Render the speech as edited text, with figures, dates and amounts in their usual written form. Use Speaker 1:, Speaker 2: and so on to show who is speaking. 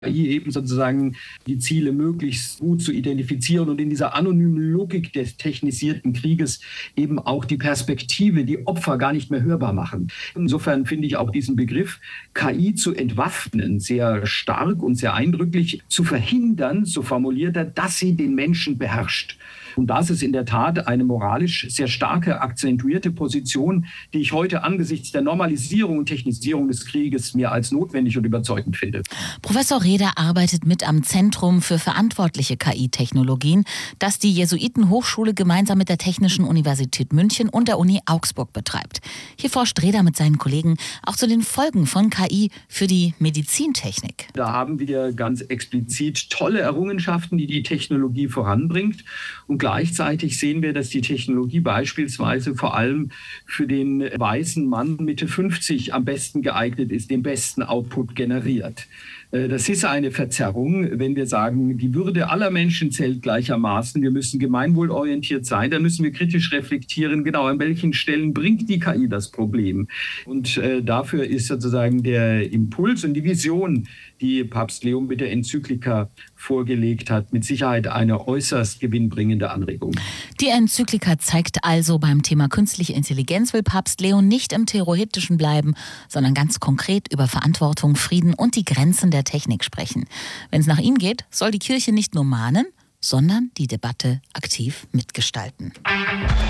Speaker 1: KI eben sozusagen die Ziele möglichst gut zu identifizieren und in dieser anonymen Logik des technisierten Krieges eben auch die Perspektive, die Opfer gar nicht mehr hörbar machen. Insofern finde ich auch diesen Begriff KI zu entwaffnen sehr stark und sehr eindrücklich, zu verhindern, so formuliert er, dass sie den Menschen beherrscht. Und das ist in der Tat eine moralisch sehr starke, akzentuierte Position, die ich heute angesichts der Normalisierung und Technisierung des Krieges mehr als notwendig und überzeugend finde.
Speaker 2: Professor Reder arbeitet mit am Zentrum für verantwortliche KI-Technologien, das die Jesuitenhochschule gemeinsam mit der Technischen Universität München und der Uni Augsburg betreibt. Hier forscht Reder mit seinen Kollegen auch zu den Folgen von KI für die Medizintechnik.
Speaker 1: Da haben wir ganz explizit tolle Errungenschaften, die die Technologie voranbringt. Und gleichzeitig sehen wir, dass die Technologie beispielsweise vor allem für den weißen Mann Mitte 50 am besten geeignet ist, den besten Output generiert. Das ist eine Verzerrung, wenn wir sagen, die Würde aller Menschen zählt gleichermaßen. Wir müssen gemeinwohlorientiert sein. Dann müssen wir kritisch reflektieren, genau an welchen Stellen bringt die KI das Problem. Und dafür ist sozusagen der Impuls und die Vision, die Papst Leo mit der Enzyklika vorgelegt hat, mit Sicherheit eine äußerst gewinnbringende Anregung.
Speaker 2: Die Enzyklika zeigt also, beim Thema künstliche Intelligenz will Papst Leo nicht im Theoretischen bleiben, sondern ganz konkret über Verantwortung, Frieden und die Grenzen der Technik sprechen. Wenn es nach ihm geht, soll die Kirche nicht nur mahnen, sondern die Debatte aktiv mitgestalten.